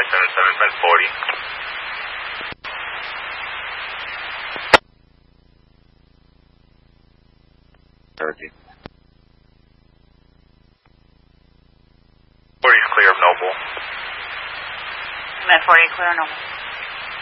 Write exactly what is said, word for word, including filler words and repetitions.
five seven seven, Med forty. Turkey. forty is clear of Noble. Med forty, clear of Noble.